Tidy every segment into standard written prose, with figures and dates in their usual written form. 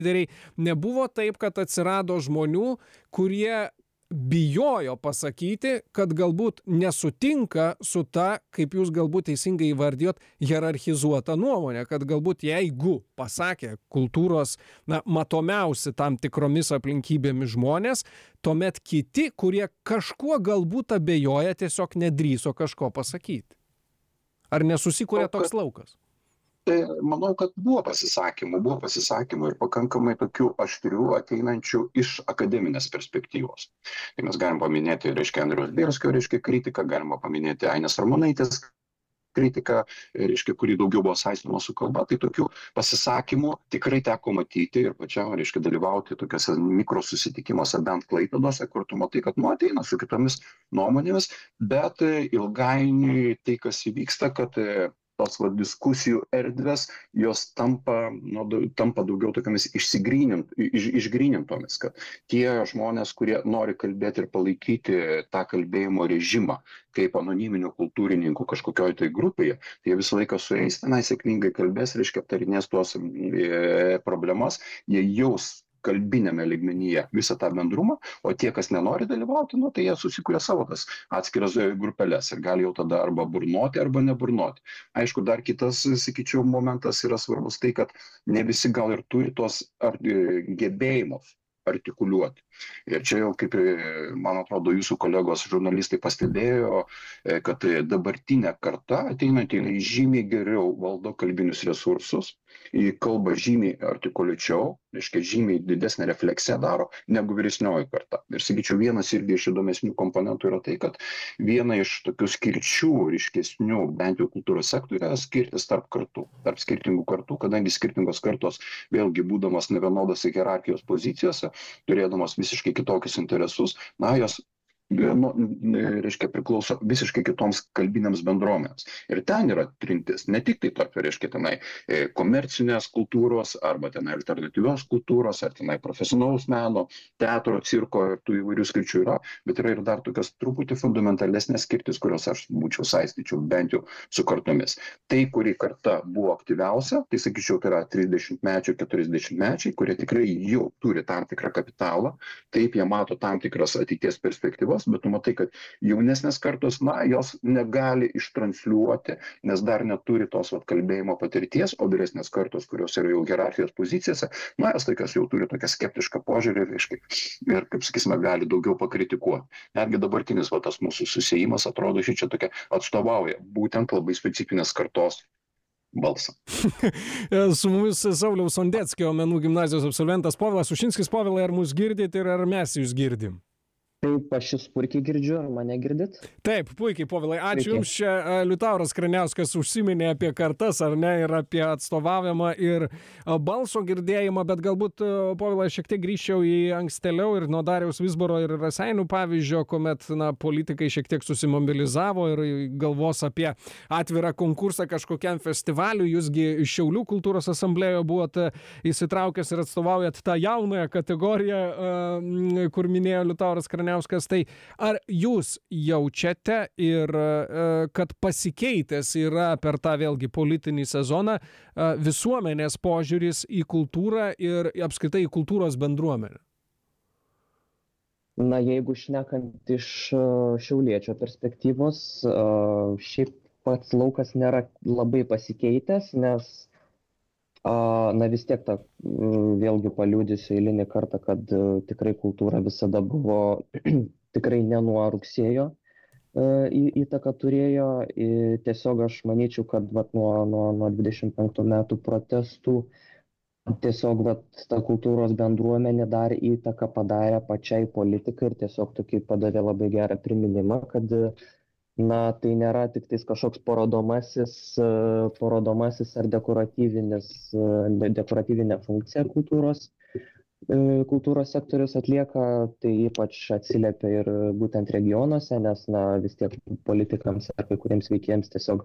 nebuvo taip, kad atsirado žmonių, kurie bijojo pasakyti, kad galbūt nesutinka su ta, kaip jūs galbūt teisingai įvardijot, hierarchizuota nuomonė, kad galbūt jeigu pasakė kultūros matomiausi tam tikromis aplinkybėmis žmonės, tuomet kiti, kurie kažkuo galbūt abejoja, tiesiog nedrįso kažko pasakyti. Ar nesusikūrė toks laukas? Tai manau, kad buvo pasisakymų ir pakankamai tokių aštrių ateinančių iš akademinės perspektyvos. Tai mes galim paminėti, Andriaus Bielskio, kritiką, galima paminėti Ainės Ramonaitės kritiką, kuri daugiau buvo saistoma su kalba. Tai tokių pasisakymų tikrai teko matyti ir pačiam, dalyvauti tokiuose mikrosusitikimuose, bent Klaipėdose, kur tu matai, kad ateina su kitomis nuomonėmis, bet ilgainiui tai, kas įvyksta, kad tos diskusijų erdvės, jos tampa daugiau tokiamis išgrynintomis, kad tie žmonės, kurie nori kalbėti ir palaikyti tą kalbėjimo režimą kaip anoniminių kultūrininkų kažkokioj tai grupėje, tai jie visą laiką su jais tenai sėkmingai kalbės, aptarinės tuos problemas, jie jaus kalbinėme lygmenyje visą tą bendrumą, o tie, kas nenori dalyvauti, tai jie susikuria savo tas atskiras grupeles ir gali jau tada arba burnoti, arba neburnoti. Aišku, dar kitas, sakyčiau, momentas yra svarbus tai, kad ne visi gal ir turi tos gebėjimus artikuliuoti. Ir čia jau, kaip man atrodo, jūsų kolegos žurnalistai pastebėjo, kad dabartinė karta ateinanti žymiai geriau valdo kalbinius resursus, kalba žymiai artikuliuočiau, žymiai didesnę refleksiją daro negu vyresnioji karta. Ir sakyčiau, vienas irgi iš įdomesnių komponentų yra tai, kad viena iš tokių skirčių, ryškesnių, bent jau kultūros sektoriuje, skirtis tarp kartų, tarp skirtingų kartų, kadangi skirtingos kartos, vėlgi būdamas nevienodos hierarchijos pozicijose, turėdamos visiškai kitokius interesus, jos priklauso visiškai kitoms kalbinėms bendruomenėms. Ir ten yra trintis, ne tik tai tarp, tenai komercinės kultūros, arba tenai alternatyvios kultūros, ar tenai profesionalaus meno, teatro, cirko ir tų įvairių skirčių yra, bet yra ir dar tokios truputį fundamentalesnės skirtis, kurios aš būčiau saistyčiau bent jau su kartomis. Tai, kuri karta buvo aktyviausia, tai sakyčiau, tai yra 30-mečiai, 40-mečiai, kurie tikrai jau turi tam tikrą kapitalą, taip jie mato tam tikras ateities perspektyvas, bet tu matai, kad jaunesnės kartos, jos negali ištransliuoti, nes dar neturi tos kalbėjimo patirties, o vyresnės kartos, kurios yra jau hierarchijos pozicijose, jos tokios jau turi tokią skeptišką požiūrį ir, kaip sakysime, gali daugiau pakritikuoti. Netgi dabartinis tas mūsų susiejimas atrodo čia tokia atstovauja būtent labai specifinės kartos balsą. Su mumis Sauliaus Sondeckio menų gimnazijos absolventas Povilas Ušinskis. Povilai, ar mus girdite ir ar mes jūs girdim? Taip, aš jūs puikiai girdžiu, ar mane girdit? Taip, puikiai, Povilai. Ačiū Jums. Čia Liutauras Kraniauskas užsiminė apie kartas, ar ne, ir apie atstovavimą ir balso girdėjimą, bet galbūt, Povilai, šiek tiek grįžčiau į ankstėliau ir nuo Dariaus Vizbaro ir Raseinių pavyzdžio, kuomet politikai šiek tiek susimobilizavo ir galvos apie atvirą konkursą kažkokiam festivaliui. Jūsgi iš Šiaulių kultūros asamblėjoje buvot įsitraukęs ir atstovaujat tą jaunąją kategoriją, kur minėjo Liutauras Kraniauskas. Tai ar jūs jaučiate ir kad pasikeitęs yra per tą vėlgi politinį sezoną visuomenės požiūris į kultūrą ir apskritai į kultūros bendruomenę? Jeigu šnekant iš šiauliečio perspektyvos, šiaip pats laukas nėra labai pasikeitęs, nes vis tiek vėlgi paliudysiu eilinį kartą, kad tikrai kultūra visada buvo tikrai ne nuo rugsėjo įtaką turėjo. Tiesiog aš manyčiau, kad nuo 25 metų protestų tiesiog ta kultūros bendruomenė dar įtaką padarė pačiai politikai ir tiesiog tokį padarė labai gerą priminimą, kad tai nėra tik tais kažkoks parodomasis ar dekoratyvinė funkcija kultūros sektorius atlieka, tai ypač atsiliepia ir būtent regionuose, nes vis tiek politikams ar kai kuriems veikėjams tiesiog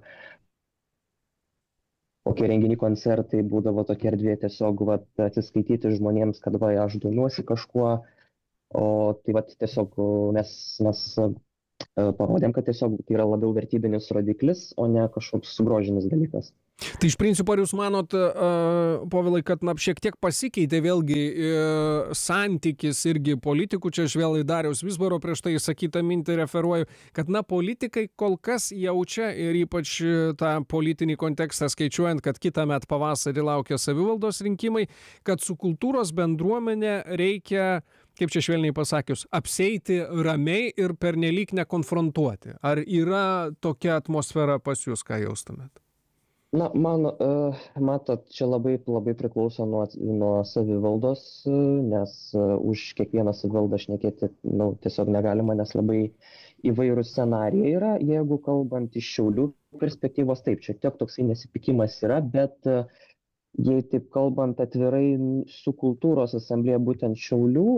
kokie renginiai, koncertai būdavo tokia erdvė tiesiog atsiskaityti žmonėms, kad aš domiuosi kažkuo, o tai tiesiog mes parodėm, kad tiesiog tai yra labiau vertybinis rodiklis, o ne kažkoks grožinis dalykas. Tai iš principo, ar jūs manot, Povilai, kad šiek tiek pasikeitė vėlgi santykis irgi politikų, čia aš vėl į Dariaus Vizbaro prieš tai sakytą mintį referuoju, kad politikai kol kas jaučia ir ypač tą politinį kontekstą skaičiuojant, kad kitąmet pavasarį laukia savivaldos rinkimai, kad su kultūros bendruomenė reikia, kaip čia švelniai pasakius, apseiti ramiai ir pernelyg nekonfrontuoti. Ar yra tokia atmosfera pas jūs, ką jaustumėt? Na, matot, čia labai priklauso nuo savivaldos, nes už kiekvieną savivaldą šnekėti tiesiog negalima, nes labai įvairūs scenarijai yra. Jeigu kalbant iš Šiaulių perspektyvos, taip, čia tiek toksai nesipykimas yra, bet jei taip kalbant atvirai su kultūros asamblėje būtent Šiaulių,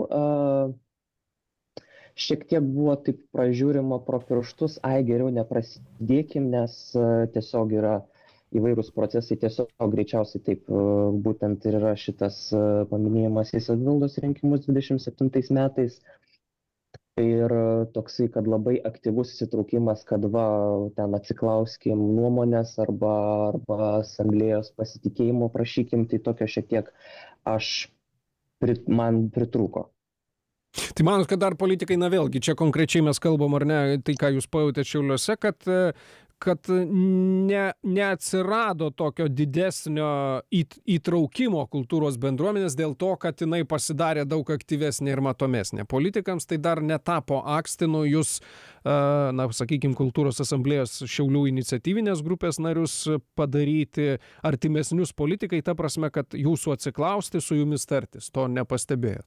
šiek tiek buvo taip pražiūrima pro pirštus, geriau neprasidėkim, nes tiesiog yra įvairūs procesai, tiesiog greičiausiai taip būtent ir yra šitas paminėjimas į savivaldos rinkimus 27 metais. Ir toksai, kad labai aktyvus įsitraukimas, kad ten atsiklauskim nuomonės arba asamblėjos pasitikėjimo prašykim, tai tokio šiek tiek man pritrūko. Tai manot, kad dar politikai, vėlgi, čia konkrečiai mes kalbam, ar ne, tai ką jūs pajautėte Šiauliuose, kad neatsirado tokio didesnio įtraukimo kultūros bendruomenės dėl to, kad jinai pasidarė daug aktyvesnė ir matomesnė. Politikams tai dar netapo akstinu jūs, sakykime, kultūros asamblėjos Šiaulių iniciatyvinės grupės narius padaryti artimesnius politikai, ta prasme, kad jūsų atsiklausti, su jumis tartis. To nepastebėjot?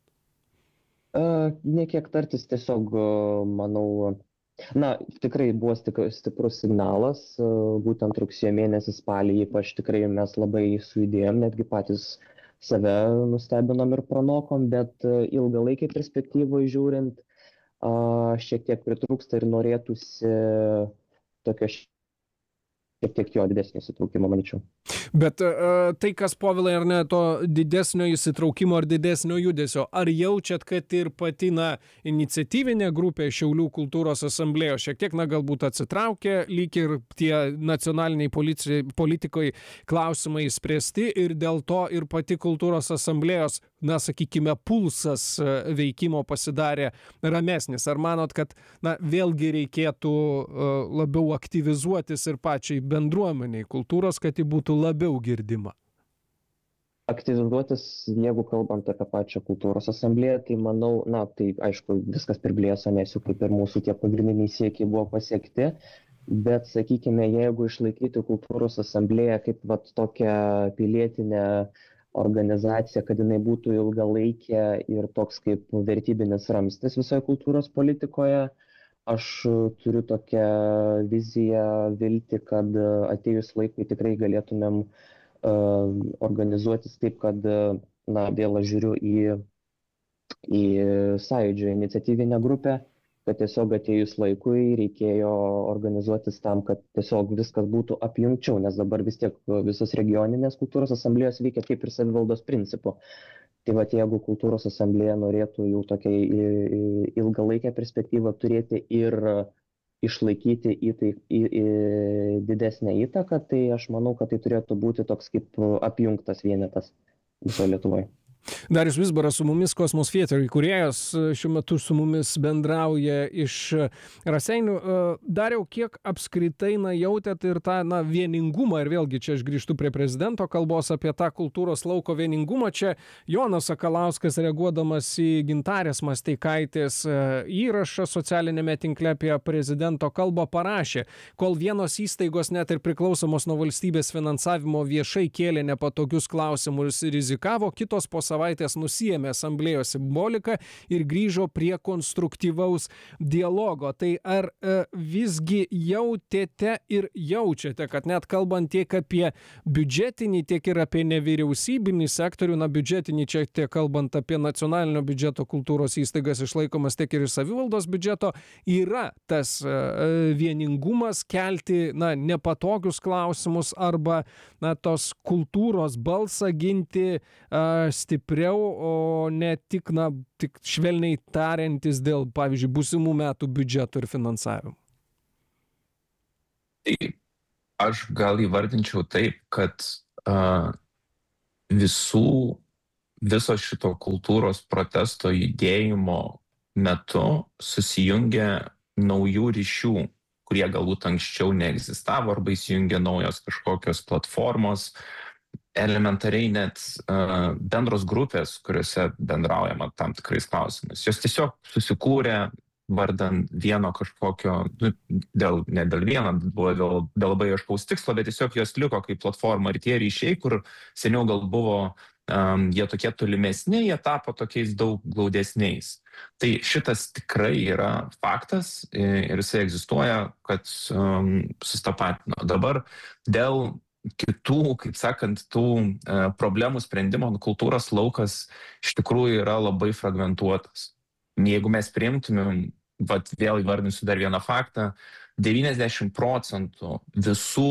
Ne kiek tartis, tiesiog, manau, tikrai buvo stiprus signalas, būtent rugsėjo mėnesį, spalį ypač tikrai mes labai sujudėjom, netgi patys save nustebinom ir pranokom, bet ilgalaikiai perspektyvoje žiūrint, šiek tiek pritrūksta ir norėtųsi tokio šiek tiek jo didesnio įsitraukimo, manyčiau. Bet tai, kas, Povilai, ar ne, to didesnio įsitraukimo ar didesnio judesio, ar jaučiat, kad ir pati iniciatyvinė grupė Šiaulių kultūros asamblėjos šiek tiek, galbūt atsitraukė, lyg ir tie nacionaliniai politikai klausimai spręsti ir dėl to ir pati kultūros asamblėjos, sakykime, pulsas veikimo pasidarė ramesnis? Ar manot, kad vėlgi reikėtų labiau aktyvizuotis ir pačiai bendruomeniai kultūros, kad ji būtų labiau girdima? Aktyvizuotis, jeigu kalbant apie pačią kultūros asamblėją, tai manau, tai aišku, viskas priblėso, nes jau kaip ir mūsų tie pagrindiniai siekiai buvo pasiekti, bet, sakykime, jeigu išlaikyti kultūros asamblėją kaip tokią pilietinę organizaciją, kad jinai būtų ilgalaikė ir toks kaip vertybinis ramstis visoje kultūros politikoje, aš turiu tokią viziją, viltį, kad atėjus laikui tikrai galėtumėm organizuotis taip, kad, vėl aš žiūriu į Sąjūdžio iniciatyvinę grupę, kad tiesiog atėjus laikui reikėjo organizuotis tam, kad tiesiog viskas būtų apjungčiau, nes dabar vis tiek visos regioninės kultūros asamblėjos veikia kaip ir savivaldos principu. Tai jeigu kultūros asamblėja norėtų jau tokią ilgalaikę perspektyvą turėti ir išlaikyti didesnę įtaką, tai aš manau, kad tai turėtų būti toks kaip apjungtas vienetas visoje Lietuvoje. Darius Vizbaras su mumis, Kosmos Theatre įkūrėjas, šiuo metu su mumis bendrauja iš Raseinių. Dariau, kiek apskritai jautėt ir tą vieningumą, ir vėlgi čia aš grįžtu prie prezidento kalbos apie tą kultūros lauko vieningumą. Čia Jonas Sakalauskas, reaguodamas į Gintarės Masteikaitės įrašą socialinėme tinkle apie prezidento kalbą, parašė: kol vienos įstaigos net ir priklausomos nuo valstybės finansavimo viešai kėlė nepatogius klausimus ir rizikavo, kitos po savaitės nusiėmė asamblėjos simboliką ir grįžo prie konstruktyvaus dialogo. Tai ar visgi jautėte ir jaučiate, kad net kalbant tiek apie biudžetinį, tiek ir apie nevyriausybinį sektorių, biudžetinį čia tiek kalbant apie nacionalinio biudžeto kultūros įstaigas išlaikomas, tiek ir iš savivaldos biudžeto, yra tas vieningumas kelti nepatogius klausimus arba tos kultūros balsą ginti stipriau, o ne tik švelniai tariantis dėl, pavyzdžiui, būsimų metų biudžeto ir finansavimo? aš gal įvardinčiau taip, kad viso šito kultūros protesto judėjimo metu susijungia naujų ryšių, kurie galbūt anksčiau neegzistavo, arba įsijungia naujos kažkokios platformos, elementariai net bendros grupės, kuriuose bendraujama tam tikrais klausimais. Jos tiesiog susikūrė vardan vieno kažkokio, ne dėl vieno, buvo dėl labai aiškaus tikslo, bet tiesiog jos liko kaip platforma ir tie ryšiai, kur seniau gal buvo jie tokie tolimesni, jie tapo tokiais daug glaudesniais. Tai šitas tikrai yra faktas ir jisai egzistuoja, kad sustapatino. Dabar dėl kitų, kaip sakant, tų problemų sprendimo kultūros laukas iš tikrųjų yra labai fragmentuotas. Jeigu mes priimtumėm, vėl įvardinsiu dar vieną faktą, 90% visų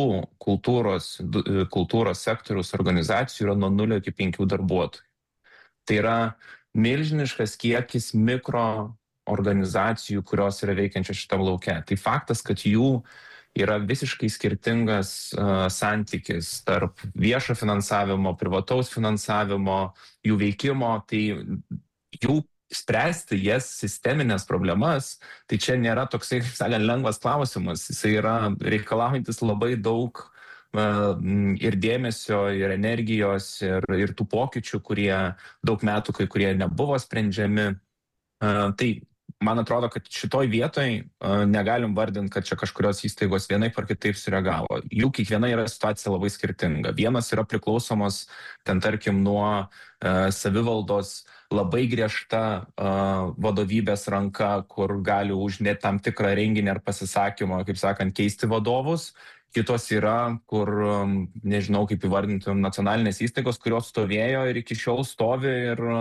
kultūros sektoriaus organizacijų yra nuo 0 iki 5 darbuotojų. Tai yra milžiniškas kiekis mikro organizacijų, kurios yra veikiančios šitam lauke. Tai faktas, kad jų yra visiškai skirtingas santykis tarp viešo finansavimo, privataus finansavimo, jų veikimo, tai jų spręsti jas sisteminės problemas, tai čia nėra toksai, kaip sakant, lengvas klausimas. Jisai yra reikalaujantis labai daug ir dėmesio, ir energijos, ir tų pokyčių, kurie daug metų kai kurie nebuvo sprendžiami. Tai man atrodo, kad šitoj vietoj negalim vardinti, kad čia kažkurios įstaigos vienaip ar kitaip sureagavo. Jų kiekviena yra situacija labai skirtinga. Vienas yra priklausomos, ten tarkim, nuo savivaldos labai griežta vadovybės ranka, kur gali už net tam tikrą renginį ar pasisakymą, kaip sakant, keisti vadovus. Kitos yra, kur, nežinau, kaip įvardintum, nacionalinės įstaigos, kurios stovėjo ir iki šiol stovi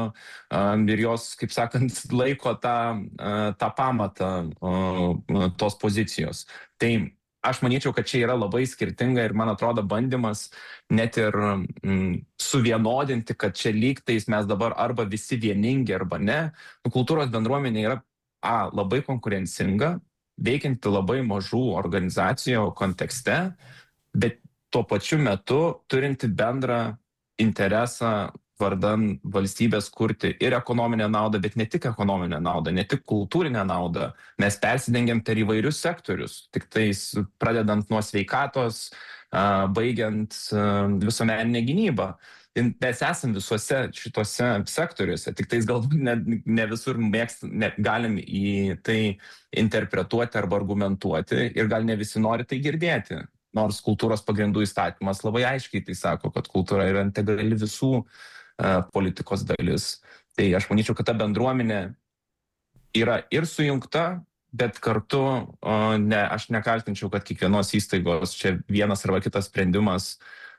ir jos, kaip sakant, laiko tą pamatą tos pozicijos. Tai aš manyčiau, kad čia yra labai skirtinga ir, man atrodo, bandymas net ir suvienodinti, kad čia lygtais mes dabar arba visi vieningi, arba ne. Kultūros bendruomenė yra labai konkurencinga, veikianti labai mažų organizacijų kontekste, bet tuo pačiu metu turinti bendrą interesą vardan valstybės kurti ir ekonominę naudą, bet ne tik ekonominę naudą, ne tik kultūrinę naudą. Mes persidengiam per įvairius sektorius, tik tais pradedant nuo sveikatos, baigiant visuomeninę gynybą. Mes esam visuose šituose sektoriuose, tik tais galbūt ne visur galim į tai interpretuoti arba argumentuoti ir gal ne visi nori tai girdėti. Nors kultūros pagrindų įstatymas labai aiškiai tai sako, kad kultūra yra integrali visų politikos dalis. Tai aš manyčiau, kad ta bendruomenė yra ir sujungta, bet kartu aš nekaltinčiau, kad kiekvienos įstaigos čia vienas arba kitas sprendimas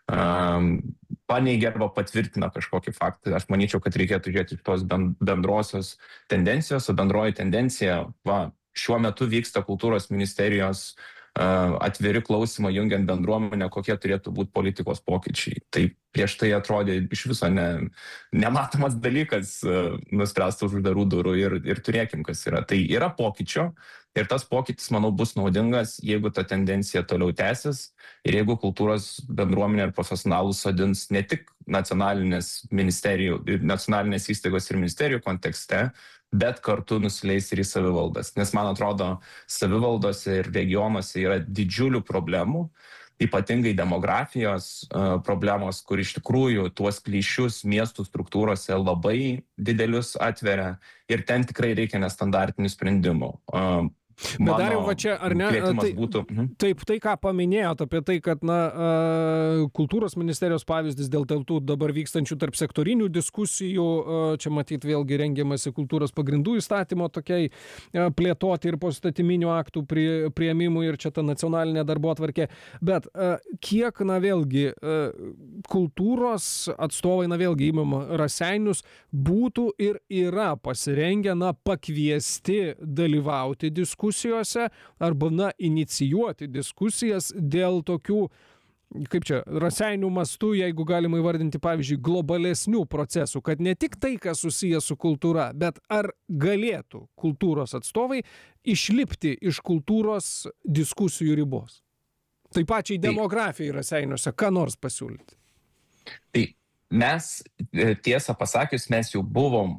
paneigia arba patvirtina kažkokį faktą. Aš manyčiau, kad reikėtų žiūrėti tos bendrosios tendencijos, o bendroji tendencija, šiuo metu vyksta kultūros ministerijos atviri klausimai jungiant bendruomenę, kokie turėtų būti politikos pokyčiai. Tai prieš tai atrodė iš viso nematomas dalykas nuspręsta už uždarų durų ir turėkim, kas yra. Tai yra pokyčio ir tas pokytis, manau, bus naudingas, jeigu ta tendencija toliau tęsis ir jeigu kultūros bendruomenė ir profesionalų sodins ne tik nacionalinės įstaigos ir ministerijų kontekste, bet kartu nusileis ir į savivaldas. Nes, man atrodo, savivaldose ir regionuose yra didžiulių problemų, ypatingai demografijos problemos, kur iš tikrųjų tuos plyšius miestų struktūrose labai didelius atveria ir ten tikrai reikia nestandartinių sprendimų. Bet dar jau va čia, ar ne, taip, tai ką paminėjot apie tai, kad kultūros ministerijos pavyzdys dėl tų dabar vykstančių tarp sektorinių diskusijų, čia matyt vėlgi rengiamasi kultūros pagrindų įstatymo tokiai plėtoti ir poįstatyminių aktų priėmimui ir čia ta nacionalinė darbotvarkė, bet kiek, vėlgi, kultūros atstovai, vėlgi įmam Raseinius, būtų ir yra pasirengę, pakviesti dalyvauti diskusijose arba, inicijuoti diskusijas dėl tokių, kaip čia, Raseinių mastų, jeigu galima įvardinti, pavyzdžiui, globalesnių procesų, kad ne tik tai, kas susijęs su kultūra, bet ar galėtų kultūros atstovai išlipti iš kultūros diskusijų ribos? Tai pačiai demografijai Raseiniuose, ką nors pasiūlyti? Tai mes, tiesą pasakius, mes jau buvom